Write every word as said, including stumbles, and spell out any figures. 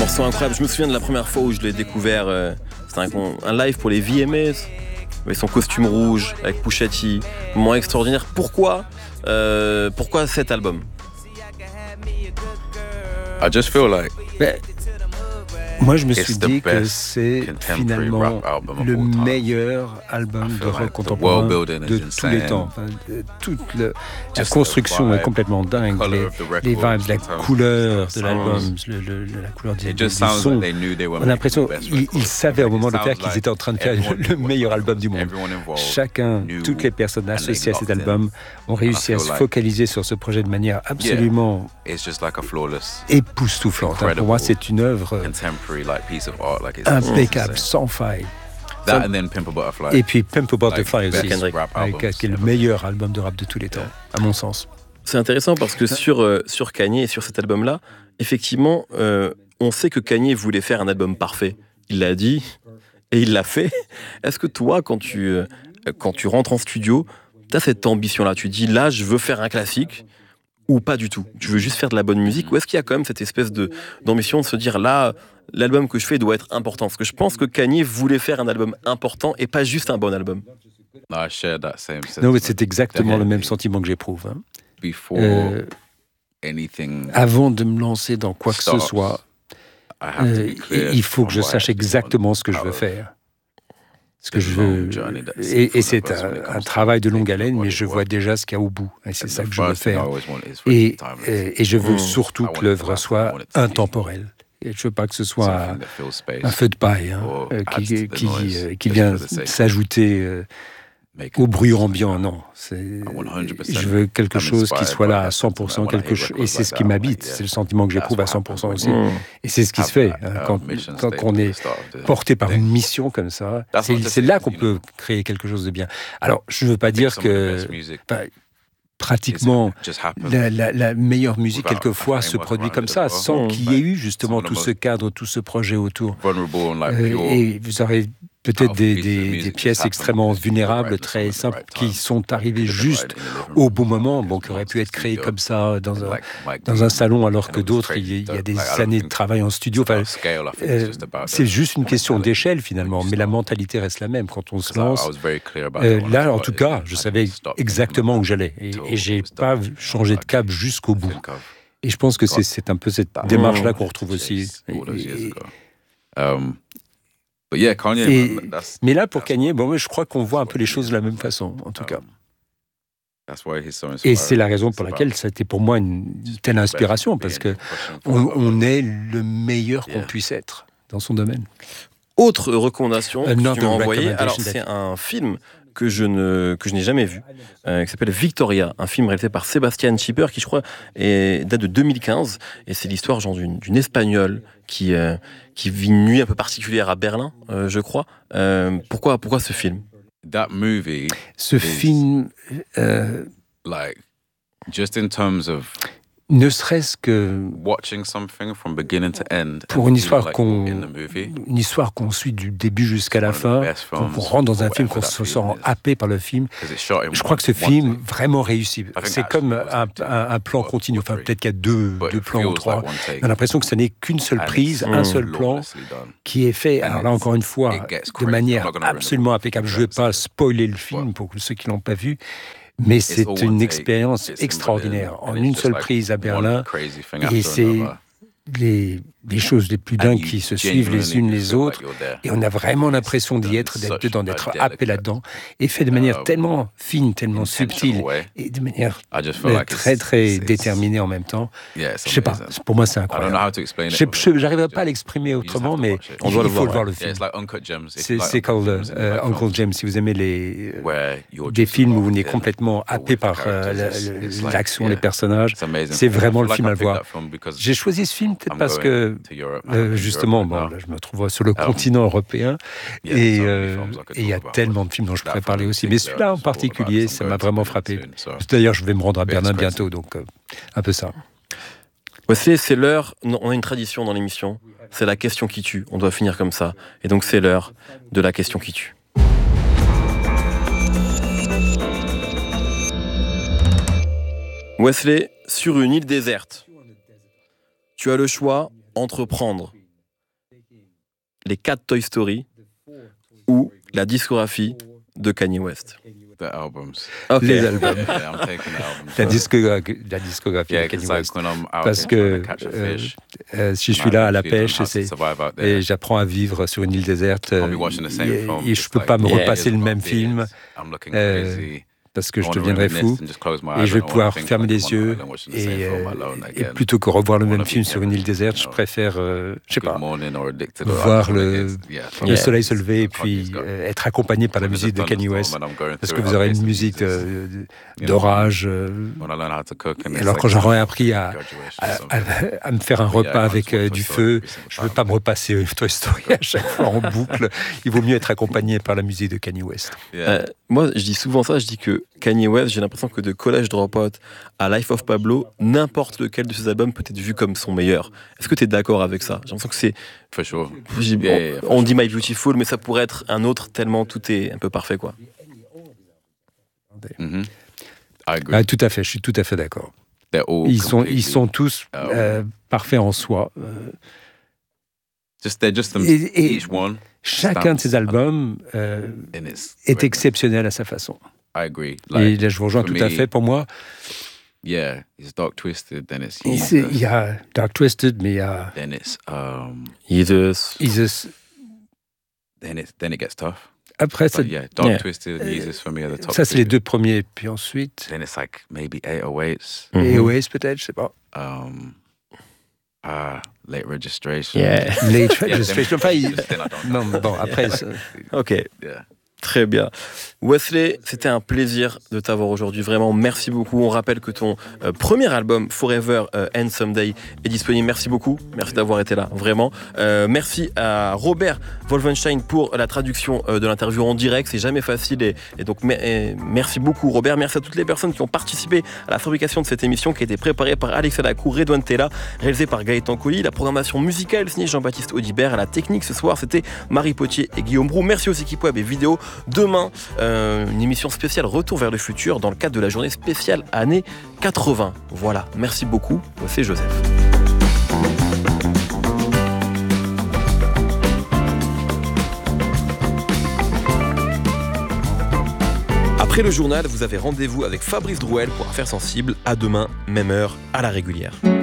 morceau incroyable. Je me souviens de la première fois où je l'ai découvert. Euh, c'était un, un live pour les V M As, avec son costume rouge, avec Pusha T. Moment extraordinaire. Pourquoi, euh, pourquoi cet album? I just feel like. Mais, moi, je me suis dit que c'est finalement le meilleur album de rock contemporain de tous les temps. Enfin, toute le, la construction est complètement dingue. Les, les vibes, la couleur de l'album, le, le, la couleur du, du son. On a l'impression qu'ils ils savaient au moment de le faire qu'ils étaient en train de faire le meilleur album du monde. Chacun, toutes les personnes associées à cet album ont réussi à se focaliser sur ce projet de manière absolument époustouflante. Pour moi, c'est une œuvre impeccable, sans faille. That and then Pimp a Butterfly. Et puis Pimp a Butterfly like, aussi, avec, qui est le meilleur album de rap de tous les temps, à mon sens. C'est intéressant parce que sur, euh, sur Kanye et sur cet album-là, effectivement, euh, on sait que Kanye voulait faire un album parfait. Il l'a dit et il l'a fait. Est-ce que toi, quand tu, euh, quand tu rentres en studio, tu as cette ambition-là? Tu dis, là, je veux faire un classique, ou pas du tout? Tu veux juste faire de la bonne musique? Ou est-ce qu'il y a quand même cette espèce de, d'ambition de se dire, là, l'album que je fais doit être important? Parce que je pense que Kanye voulait faire un album important et pas juste un bon album. Non, mais c'est exactement le même sentiment que j'éprouve. Hein. Euh, avant de me lancer dans quoi que ce soit, euh, il faut que je sache exactement ce que je veux faire. Ce que je veux, et, et c'est un, un travail de longue haleine, mais je vois déjà ce qu'il y a au bout. Et c'est ça que je veux faire. Et, et, et je veux surtout que l'œuvre soit intemporelle. Et je ne veux pas que ce soit un feu de paille hein, euh, qui, qui, euh, qui vient s'ajouter euh, au bruit ambiant. Non, c'est, je veux quelque chose qui soit là à cent pour cent, quelque chose, et c'est ce qui m'habite. C'est le sentiment que j'éprouve à cent pour cent aussi. Et c'est ce qui se fait hein, quand, quand on est porté par une mission comme ça. C'est, c'est là qu'on peut créer quelque chose de bien. Alors, je ne veux pas dire que... Enfin, pratiquement la, la, la meilleure musique quelquefois se produit comme ça, sans qu'il y ait eu justement tout ce cadre, tout ce projet autour. Euh, et vous aurez peut-être des, des, des pièces extrêmement vulnérables, très simples, qui sont arrivées juste au bon moment, bon, qui auraient pu être créées comme ça dans un, dans un salon, alors que d'autres, il y a des années de travail en studio. Enfin, euh, c'est juste une question d'échelle finalement, mais la mentalité reste la même quand on se lance. Euh, là, en tout cas, je savais exactement où j'allais et, et j'ai pas changé de cap jusqu'au bout. Et je pense que c'est, c'est un peu cette démarche-là qu'on retrouve aussi. Et, et, Yeah, Kanye, et, man, that's, mais là, pour Kanye, bon, je crois qu'on voit un peu les choses de la même façon, en tout cas. Et c'est la raison pour laquelle ça a été pour moi une telle inspiration, parce qu'on on est le meilleur qu'on puisse être dans son domaine. Autre recommandation que tu m'as envoyée, alors c'est un film que je, ne, que je n'ai jamais vu, euh, qui s'appelle Victoria, un film réalisé par Sebastian Schipper, qui je crois est, date de deux mille quinze, et c'est l'histoire genre, d'une, d'une Espagnole qui, euh, qui vit une nuit un peu particulière à Berlin, euh, je crois. Euh, pourquoi, pourquoi ce film? That movie ce film, euh, like, just in terms of ne serait-ce que pour une histoire qu'on, une histoire qu'on suit du début jusqu'à la fin, qu'on rentre dans un film, qu'on se sent happé par le film. Je crois que ce film vraiment réussit. C'est comme un, un, un plan continu. Enfin, peut-être qu'il y a deux, deux plans ou trois. On a l'impression que ce n'est qu'une seule prise, un seul plan qui est fait. Alors là, encore une fois, de manière absolument impeccable. Je ne vais pas spoiler le film pour ceux qui ne l'ont pas vu. Mais c'est une expérience extraordinaire, en une seule prise à Berlin, et c'est les, les choses les plus dingues qui se suivent les unes les autres, et on a vraiment l'impression d'y être, d'être dedans, d'être happé là-dedans, et fait de manière tellement fine, tellement subtile, et de manière très très déterminée en même temps. Je sais pas, pour moi c'est incroyable. Je n'arriverai pas à l'exprimer autrement, mais on doit il le faut voir, le voir le film. C'est, c'est called uh, Uncle James. Si vous aimez les euh, des films où vous êtes complètement happé par euh, la, la, l'action, les personnages, c'est vraiment le film à voir. J'ai choisi ce film peut-être parce que Euh, justement, bon, là, je me trouve sur le continent européen et euh, il y a tellement de films dont je pourrais parler aussi. Mais celui-là en particulier, ça m'a vraiment frappé. D'ailleurs, je vais me rendre à Berlin bientôt, donc euh, un peu ça. Ouais, c'est, c'est l'heure, on a une tradition dans l'émission, c'est la question qui tue. On doit finir comme ça. Et donc c'est l'heure de la question qui tue. Wesley, sur une île déserte, tu as le choix entre prendre les quatre Toy Story ou la discographie de Kanye West? The albums. Okay. Les albums. Yeah, I'm taking the albums. La, discographie, la discographie yeah, de Kanye like West. Parce que euh, euh, si je suis là à la pêche et, et j'apprends à vivre sur une île déserte, euh, et, et je ne peux pas me repasser le même film. Euh, parce que je deviendrais fou, et je vais pouvoir fermer les yeux, et, euh, et plutôt que revoir le même film sur une île déserte, je préfère, euh, je sais pas, voir le, le soleil se lever et puis euh, être accompagné par la musique de Kanye West, parce que vous aurez une musique de, d'orage. Euh, et alors quand j'aurai appris à, à, à, à me faire un repas avec euh, du feu, je ne veux pas me repasser Toy Story à chaque fois en boucle. Il vaut mieux être accompagné par la musique de Kanye West. Euh, moi, je dis souvent ça, je dis que Kanye West, j'ai l'impression que de College Dropout à Life of Pablo, n'importe lequel de ses albums peut être vu comme son meilleur. Est-ce que tu es d'accord avec ça? J'ai l'impression que c'est... For sure. On, yeah, yeah, on dit My Beautiful, mais ça pourrait être un autre tellement tout est un peu parfait, quoi. Mm-hmm. I agree. Ah, tout à fait, je suis tout à fait d'accord. Ils sont, ils sont tous euh, parfaits en soi. Euh, just, they're just them, et, et each one chacun de ces albums euh, est exceptionnel à sa façon. I agree. Like, et là, je vous rejoins tout me, à fait. Pour moi, yeah, it's Dark Twisted, then it's Yeezus. Il y a Dark Twisted, mais il y a then it's um, Yeezus. Yeezus. Then it then it gets tough. Après, c'est yeah, Dark yeah. Twisted, Yeezus for me are the top. Ça, c'est les deux premiers, puis ensuite. Then it's like maybe eight oh eights. Mm-hmm. eight oh eights peut-être, je sais pas. Um, ah, uh, Late Registration. Yeah. Late Registration. Enfin, il... non, mais bon, après. Ok. Yeah. Très bien. Wesley, c'était un plaisir de t'avoir aujourd'hui. Vraiment, merci beaucoup. On rappelle que ton euh, premier album, Forever euh, and Someday, est disponible. Merci beaucoup. Merci d'avoir été là, vraiment. Euh, merci à Robert Wolfenstein pour la traduction euh, de l'interview en direct. C'est jamais facile. Et, et donc, me- et merci beaucoup, Robert. Merci à toutes les personnes qui ont participé à la fabrication de cette émission qui a été préparée par Alexa Lacour, Redouane Tella, réalisée par Gaëtan Colli. La programmation musicale signée Jean-Baptiste Audibert. À la technique ce soir, c'était Marie Potier et Guillaume Brou. Merci aux équipes web et vidéo. Demain, euh, une émission spéciale Retour vers le futur dans le cadre de la journée spéciale années quatre-vingts. Voilà, merci beaucoup. C'est Joseph. Après le journal, vous avez rendez-vous avec Fabrice Drouel pour Affaires sensibles. À demain, même heure, à la régulière.